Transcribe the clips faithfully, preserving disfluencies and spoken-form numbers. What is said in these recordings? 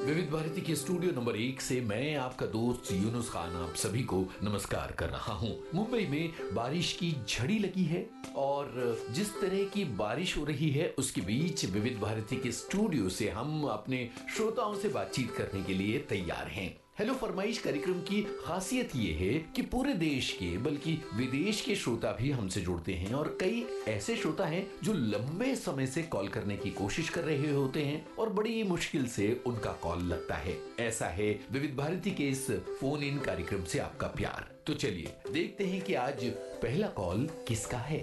विविध भारती के studio number एक से मैं आपका दोस्त यूनुस खान आप सभी को नमस्कार कर रहा हूं। मुंबई में बारिश की झड़ी लगी है और जिस तरह की बारिश हो रही है उसके बीच विविध भारती के स्टूडियो से हम अपने श्रोताओं से बातचीत करने के लिए तैयार हैं। हेलो फरमाइश कार्यक्रम की खासियत ये है कि पूरे देश के बल्कि विदेश के श्रोता भी हमसे जुड़ते हैं और कई ऐसे श्रोता हैं जो लंबे समय से कॉल करने की कोशिश कर रहे होते हैं और बड़ी मुश्किल से उनका कॉल लगता है। ऐसा है विविध भारती के इस फोन इन कार्यक्रम से आपका प्यार। तो चलिए देखते हैं कि आज पहला कॉल किसका है।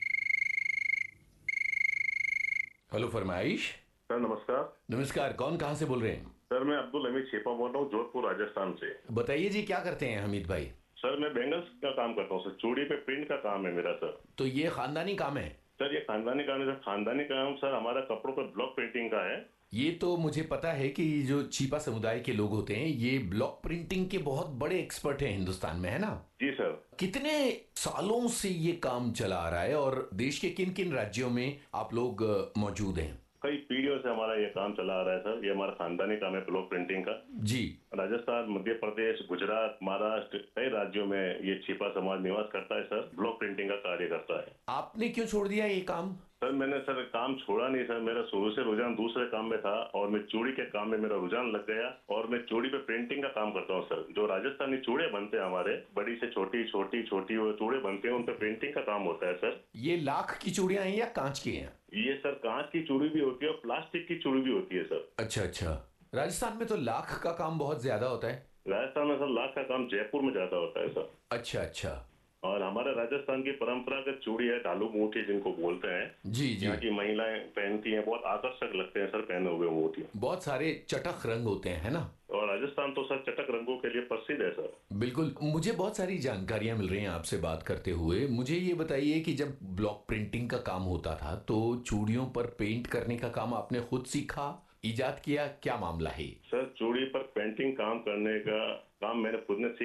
हेलो फरमाइश। सर नमस्कार। नमस्कार, कौन कहां से बोल रहे हैं? सर मैं अब्दुल हमीद छेपा बोल रहा हूँ, जोधपुर राजस्थान से। बताइए जी, क्या करते हैं हमीद भाई? सर मैं बैंगल्स का काम करता हूँ सर, चूड़ी पे प्रिंट का काम है मेरा सर। तो ये खानदानी काम है? सर ये खानदानी काम है सर, खानदानी काम सर हमारा कपड़ों पर ब्लॉक प्रिंटिंग का है। ये तो मुझे पता है कि जो छीपा समुदाय के लोग होते हैं ये ब्लॉक प्रिंटिंग के बहुत बड़े एक्सपर्ट हैं हिंदुस्तान में, है ना? जी सर। कितने सालों से ये काम चला आ रहा है और देश के किन किन राज्यों में आप लोग मौजूद हैं? कई पीढ़ियों से हमारा ये काम चला आ रहा है सर, ये हमारा खानदानी काम है ब्लॉक प्रिंटिंग का जी। राजस्थान, मध्य प्रदेश, गुजरात, महाराष्ट्र, कई राज्यों में ये छिपा समाज निवास करता है सर, ब्लॉक प्रिंटिंग का कार्य करता है। आपने क्यों छोड़ दिया ये काम? सर मैंने सर काम छोड़ा नहीं सर, मेरा शुरू से रुझान दूसरे काम में था और मैं चूड़ी के काम में मेरा रुझान लग गया और मैं चूड़ी पे प्रिंटिंग का काम करता हूँ सर। जो राजस्थानी चूड़े बनते हैं हमारे, बड़ी से छोटी छोटी छोटी वो चूड़े बनते हैं, उन पे प्रिंटिंग का काम होता है सर। ये लाख की चूड़ियां हैं या कांच की हैं? ये सर कांच की चूड़ी भी होती है और प्लास्टिक की चूड़ी भी होती है सर। अच्छा अच्छा। राजस्थान में तो लाख का काम बहुत ज्यादा होता है। राजस्थान में सर लाख का काम जयपुर में ज्यादा होता है सर। अच्छा अच्छा। और हमारे राजस्थान की परंपरागत चूड़ी है ढालू मोती जिनको बोलते हैं। जी जी। यहाँ की महिलाएं पहनती हैं, बहुत आकर्षक लगते हैं सर पहने हुए मोती। बहुत सारे चटक रंग होते हैं, है ना? और राजस्थान तो सर चटक रंगों के लिए प्रसिद्ध है सर। बिल्कुल। मुझे बहुत सारी जानकारियां मिल रही हैं आपसे बात करते हुए। मुझे ये बताइए कि जब ब्लॉक प्रिंटिंग का काम होता था तो चूड़ियों पर पेंट करने का काम आपने खुद सीखा, इजाद किया, क्या मामला है? सर चूड़ी पर पेंटिंग काम करने का काम मैंने खुद ने